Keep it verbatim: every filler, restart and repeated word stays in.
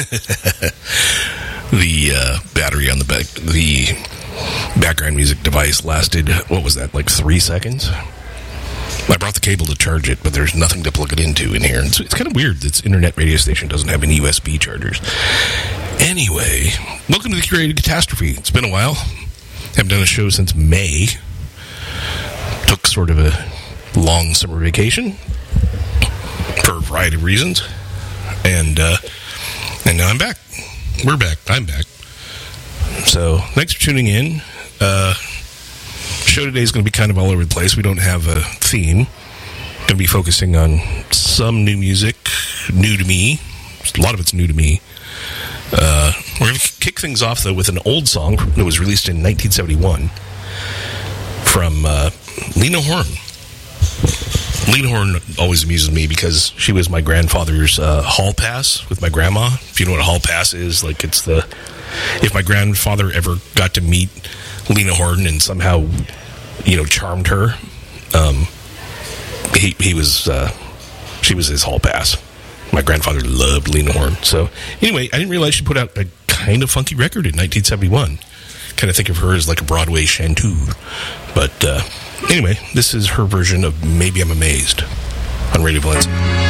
the uh, battery on the back, the background music device lasted, what was that, like three seconds? I brought the cable to charge it, but there's nothing to plug it into in here. It's, it's kind of weird. This internet radio station doesn't have any U S B chargers. Anyway, welcome to the Curated Catastrophe. It's been a while. Haven't done a show since May. Took sort of a long summer vacation for a variety of reasons. And, uh, and now I'm back. We're back. I'm back. So, thanks for tuning in. Uh... Show today is going to be kind of all over the place. We don't have a theme. Going to be focusing on some new music, new to me. A lot of it's new to me. Uh, we're going to kick things off, though, with an old song that was released in nineteen seventy-one from uh, Lena Horne. Lena Horne always amuses me because she was my grandfather's uh, hall pass with my grandma. If you know what a hall pass is, like it's the... If my grandfather ever got to meet Lena Horne and somehow, you know, charmed her, um, he he was, uh, she was his hall pass. My grandfather loved Lena Horne. So, anyway, I didn't realize she put out a kind of funky record in nineteen seventy-one. Kind of think of her as like a Broadway chanteuse. But, uh, anyway, this is her version of Maybe I'm Amazed on Radio Valencia.